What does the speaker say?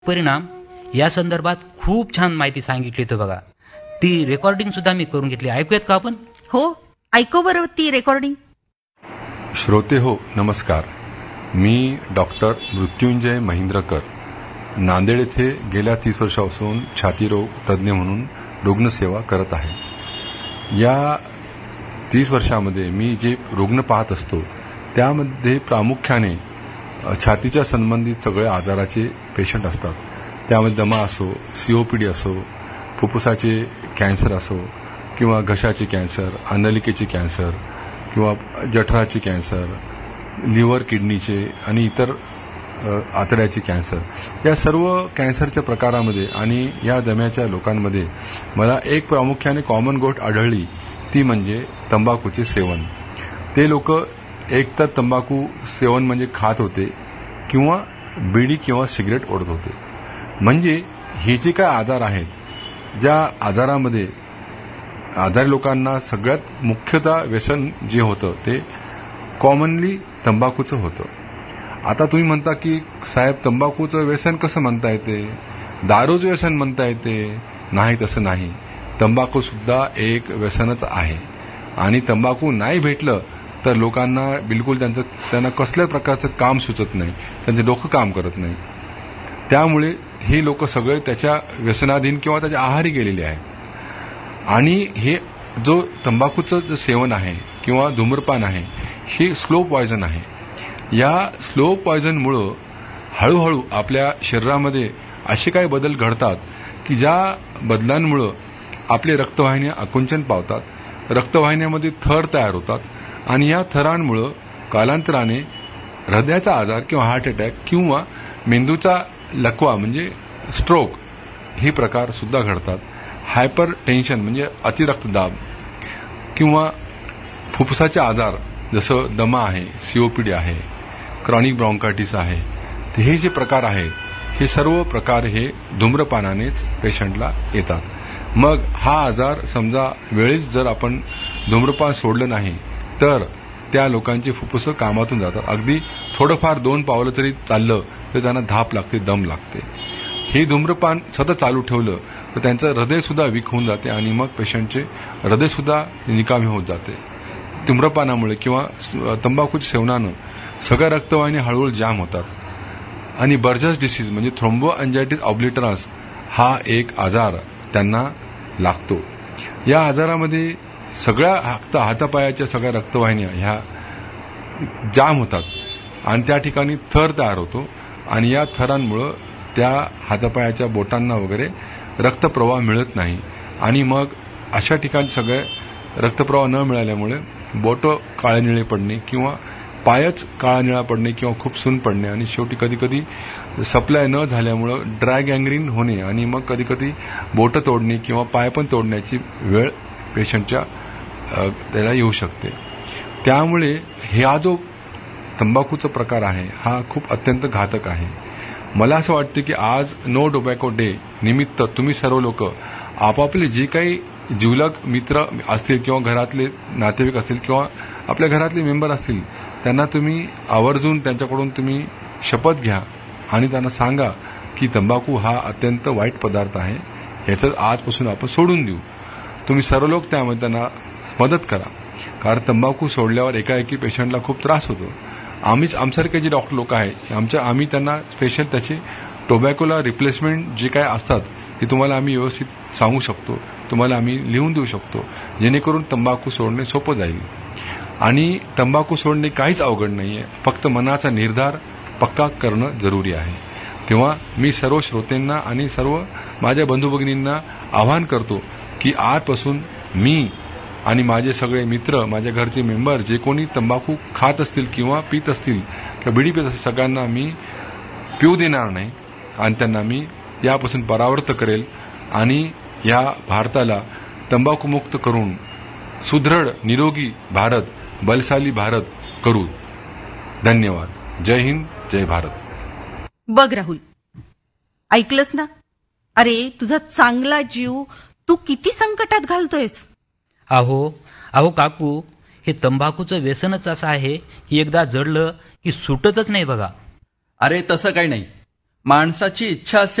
परिणाम या संदर्भात खूप छान माहिती सांगितली होती बघा. ती रेकॉर्डिंग सुद्धा मी करून घेतली. ऐकूयात का आपण? हो, ऐकू बरं ती रेकॉर्डिंग. श्रोते हो, नमस्कार. मी डॉक्टर मृत्युंजय महिंद्रकर, नांदेड येथे गेल्या 30 वर्षापासून छातीरोग तज्ज्ञ म्हणून रुग्णसेवा करत आहे. या 30 वर्षामध्ये मी जे रुग्ण पाहत असतो त्यामध्ये प्रामुख्याने छातीच्या संबंधित सगळे आजाराचे पेशंट असतात. त्यामध्ये दमा असो, COPD असो, फुफ्फुसाचे कॅन्सर असो किंवा घशाचे कॅन्सर, अन्नलिकेचे कॅन्सर किंवा जठराचे कॅन्सर, लिव्हर किडनीचे आणि इतर आतड्याचे कॅन्सर, या सर्व कॅन्सरच्या प्रकारामध्ये आणि या दम्याच्या लोकांमध्ये मला एक प्रामुख्याने कॉमन गोष्ट आढळली, ती म्हणजे तंबाखूचे सेवन. ते लोक एक तर तंबाखू सेवन म्हणजे खात होते किंवा बिडी किंवा सिगरेट ओढत होते. म्हणजे हे जे काय आजार आहेत, ज्या आजारामध्ये आजारी लोकांना सगळ्यात मुख्यतः व्यसन जे होतं ते कॉमनली तंबाखूचं होतं. आता तुम्ही म्हणता की साहेब तंबाखूचं व्यसन कसं म्हणता येते, दारूचं व्यसन म्हणता येते? नाही, तसं नाही. तंबाखू सुद्धा एक व्यसनच आहे आणि तंबाखू नाही भेटलं तर लोकांना बिलकुल त्यांना कसल्याच प्रकारचं काम सुचत नाही, त्यांचं डोकं काम करत नाही. त्यामुळे हे लोक सगळे त्याच्या व्यसनाधीन किंवा त्याच्या आहारी गेलेले आहेत. आणि हे जो तंबाखूचं जे सेवन आहे किंवा धूम्रपान आहे हे स्लो पॉयझन आहे. या स्लो पॉयझनमुळं हळूहळू आपल्या शरीरामध्ये असे काही बदल घडतात की ज्या बदलांमुळं आपले रक्तवाहिन्या आकुंचन पावतात, रक्तवाहिन्यामध्ये थर तयार होतात आणि या थरांमुळं कालांतराने हृदयाचा आजार किंवा हार्ट अटॅक किंवा मेंदूचा लकवा म्हणजे स्ट्रोक हे प्रकार सुद्धा घडतात. हायपर टेन्शन म्हणजे अतिरक्तदाब किंवा फुफ्फुसाचे आजार जसं दमा आहे, COPD आहे, क्रॉनिक ब्रॉन्कायटिस आहे, तर हे जे प्रकार आहेत हे सर्व प्रकार हे धूम्रपानानेच पेशंटला येतात. मग हा आजार समजा वेळेस जर आपण धूम्रपान सोडलं नाही तर त्या लोकांची फुफ्फुसं कामातून जातात. अगदी थोडंफार 2 पावलं जरी चाललं तर त्यांना धाप लागते, दम लागते. हे धूम्रपान सतत चालू ठेवलं तर त्यांचं हृदयसुद्धा वीक होऊन जाते आणि मग पेशंटचे हृदयसुद्धा निकामी होत जाते. धूम्रपानामुळे किंवा तंबाखूच्या सेवनानं सगळ्या रक्तवाहिन्या हळूहळू जाम होतात आणि बर्जर्स डिसीज म्हणजे थ्रोम्बो अँजायटिस ऑब्लिटरन्स हा एक आजार त्यांना लागतो. या आजारामध्ये सगळ्या हातापायाच्या सगळ्या रक्तवाहिन्या ह्या जाम होतात आणि त्या ठिकाणी थर तयार होतो आणि या थरांमुळं त्या हातापायाच्या बोटांना वगैरे रक्तप्रवाह मिळत नाही आणि मग अशा ठिकाणी सगळे रक्तप्रवाह न मिळाल्यामुळे बोटं काळेनिळे पडणे किंवा पायच काळानिळा पडणे किंवा खूप सून पडणे आणि शेवटी कधीकधी सप्लाय न झाल्यामुळं ड्राय गँग्रीन होणे आणि मग कधीकधी बोटं तोडणे किंवा पाय पण तोडण्याची वेळ पेशंटच्या त्याला येऊ शकते. त्यामुळे हा जो तंबाखूचा प्रकार आहे हा खूप अत्यंत घातक आहे. मला असं वाटतं की आज नो टोबॅको डे निमित्त तुम्ही सर्व लोक आपापले जे काही जिवलग मित्र असतील किंवा घरातले नातेवाईक असतील किंवा आपल्या घरातले मेंबर असतील त्यांना तुम्ही आवर्जून त्यांच्याकडून तुम्ही शपथ घ्या आणि त्यांना सांगा की तंबाखू हा अत्यंत वाईट पदार्थ आहे, ह्याचं आजपासून आपण सोडून देऊ. तुम्ही सर्व लोक त्यामध्ये त्यांना मदत करा, कारण तंबाखू सोडल्यावर एकाएकी पेशंटला खूप त्रास होतो. आमच्यासारखे जे डॉक्टर लोक आहेत आम्ही त्यांना स्पेशल त्याचे टोबॅकोला रिप्लेसमेंट जे काय असतात ते तुम्हाला आम्ही व्यवस्थित सांगू शकतो, तुम्हाला आम्ही लिहून देऊ शकतो, जेणेकरून तंबाखू सोडणे सोपं जाईल. आणि तंबाखू सोडणे काहीच अवघड नाही आहे, फक्त मनाचा निर्धार पक्का करणं जरुरी आहे. तेव्हा मी सर्व श्रोतेंना आणि सर्व माझ्या बंधू भगिनींना आवाहन करतो की आजपासून मी आणि माझे सगळे मित्र, माझ्या घरचे मेंबर जे कोणी तंबाखू खात असतील किंवा पित असतील किंवा बिडी पित असतील सगळ्यांना मी पिऊ देणार नाही आणि त्यांना मी यापासून परावृत्त करेल आणि या भारताला तंबाखूमुक्त करून सुदृढ निरोगी भारत, बलशाली भारत करू. धन्यवाद. जय हिंद, जय भारत. बघ राहुल, ऐकलंस ना? अरे तुझा चांगला जीव तू किती संकटात घालतोयस. अहो काकू, हे तंबाखूचं व्यसनच असं आहे की एकदा जडलं की सुटतच नाही बघा. अरे तसं काही नाही. माणसाची इच्छा असेल